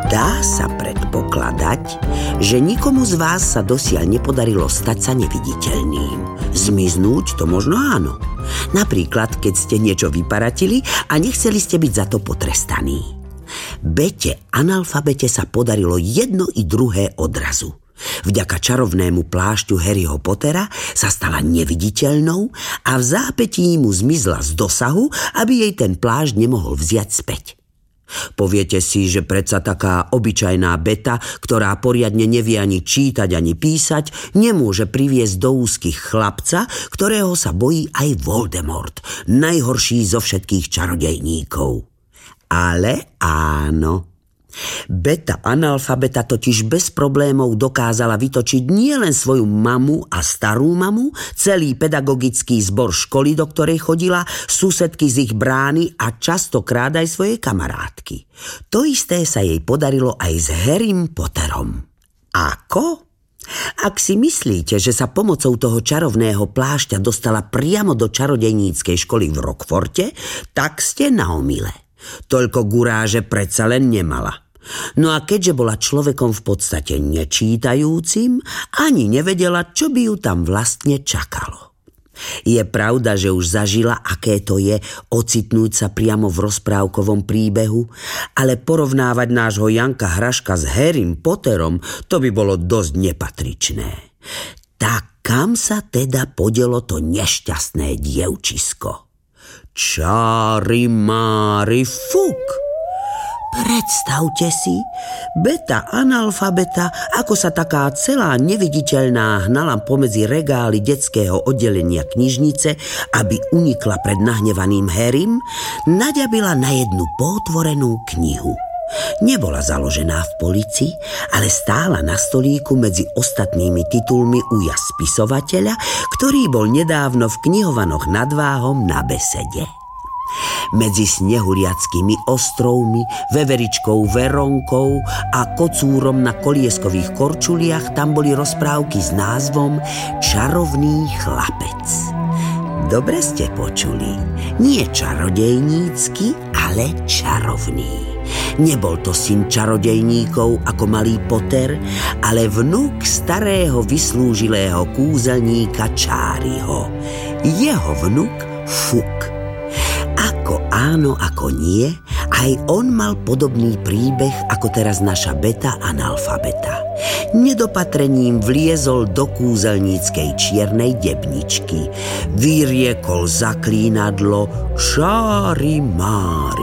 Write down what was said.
Dá sa predpokladať, že nikomu z vás sa dosiaľ nepodarilo stať sa neviditeľným. Zmiznúť to možno áno. Napríklad, keď ste niečo vyparatili a nechceli ste byť za to potrestaní. Bete analfabete sa podarilo jedno i druhé odrazu. Vďaka čarovnému plášťu Harryho Pottera sa stala neviditeľnou a v zápätí mu zmizla z dosahu, aby jej ten plášť nemohol vziať späť. Poviete si, že predsa taká obyčajná Beta, ktorá poriadne nevie ani čítať, ani písať, nemôže priviesť do úzkých chlapca, ktorého sa bojí aj Voldemort, najhorší zo všetkých čarodejníkov. Ale áno. Beta analfabeta totiž bez problémov dokázala vytočiť nielen svoju mamu a starú mamu, celý pedagogický zbor školy, do ktorej chodila, susedky z ich brány a častokrát aj svoje kamarátky. To isté sa jej podarilo aj s Harrym Potterom. Ako? Ak si myslíte, že sa pomocou toho čarovného plášťa dostala priamo do čarodejníckej školy v Rockforte, tak ste na omyle. Toľko guráže predsa len nemala. No a keďže bola človekom v podstate nečítajúcim, ani nevedela, čo by ju tam vlastne čakalo. Je pravda, že už zažila, aké to je ocitnúť sa priamo v rozprávkovom príbehu, ale porovnávať nášho Janka Hraška s Harrym Potterom, to by bolo dosť nepatričné. Tak kam sa teda podelo to nešťastné dievčisko? Čári mári fuk. Predstavte si, Beta analfabeta, ako sa taká celá neviditeľná hnala pomedzi regály detského oddelenia knižnice, aby unikla pred nahnevaným Harrym, naďabila na jednu potvorenú knihu. Nebola založená v polici, ale stála na stolíku medzi ostatnými titulmi uja spisovateľa, ktorý bol nedávno v knihovanoch nad Váhom na besede. Medzi snehuliackými ostrovmi, veveričkou Veronkou a kocúrom na kolieskových korčuliach tam boli rozprávky s názvom Čarovný chlapec. Dobre ste počuli, nie čarodejnícky, ale čarovný. Nebol to syn čarodejníkov ako malý Potter, ale vnuk starého vyslúžilého kúzelníka Čáriho. Jeho vnuk Fuk. Ako áno, ako nie, aj on mal podobný príbeh ako teraz naša Beta analfabeta. Nedopatrením vliezol do kúzelníckej čiernej debničky. Vyriekol zaklínadlo Čári mári.